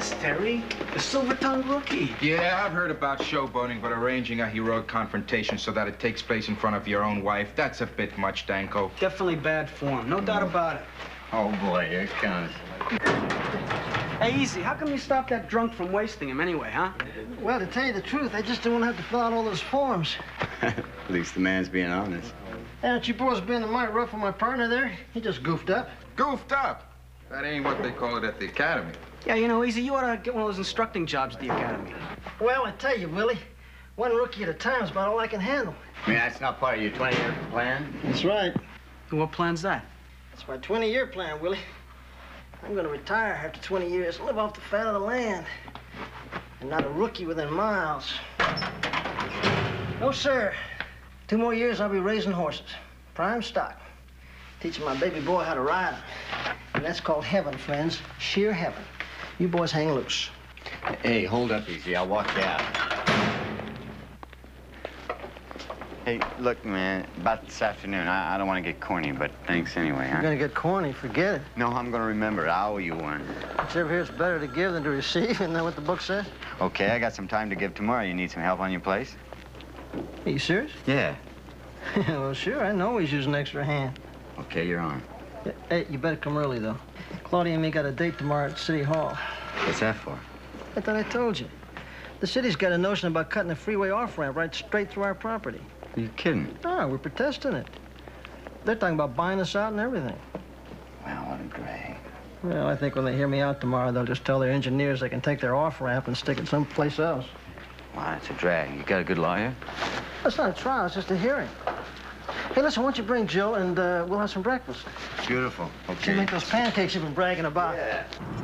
this, Terry. The silver-tongued rookie. Yeah, I've heard about showboating, but arranging a heroic confrontation so that it takes place in front of your own wife, that's a bit much, Danko. Definitely bad form, no doubt about it. Oh, boy, here it comes. Hey, easy, how come you stopped that drunk from wasting him anyway, huh? Well, to tell you the truth, I just didn't want to have to fill out all those forms. At least the man's being honest. Aren't you boys being a mite rough with my partner there? He just goofed up. Goofed up? That ain't what they call it at the academy. Yeah, you know, Easy, you ought to get one of those instructing jobs at the academy. Well, I tell you, Willie, one rookie at a time is about all I can handle. I mean, that's not part of your 20-year plan? That's right. And what plan's that? That's my 20-year plan, Willie. I'm going to retire after 20 years, live off the fat of the land. And not a rookie within miles. No, sir. 2 more years, I'll be raising horses. Prime stock. Teaching my baby boy how to ride them. And that's called heaven, friends. Sheer heaven. You boys hang loose. Hey, hold up, Easy. I'll walk you out. Hey, look, man, about this afternoon, I don't want to get corny, but thanks anyway, huh? You're going to get corny. Forget it. No, I'm going to remember. I owe you one. It's ever here, it's better to give than to receive. Isn't that what the book says? Okay, I got some time to give tomorrow. You need some help on your place? Are you serious? Yeah. Well, sure. I can always use an extra hand. Okay, you're on. Hey, you better come early, though. Claudia and me got a date tomorrow at City Hall. What's that for? I thought I told you. The city's got a notion about cutting a freeway off-ramp right straight through our property. Are you kidding? No, we're protesting it. They're talking about buying us out and everything. Wow, what a drag. Well, I think when they hear me out tomorrow, they'll just tell their engineers they can take their off-ramp and stick it someplace else. Wow, that's a drag. You got a good lawyer? That's not a trial, it's just a hearing. Hey, listen, why don't you bring Jill and we'll have some breakfast. Beautiful. She'll Okay. make those pancakes you've been bragging about. Yeah.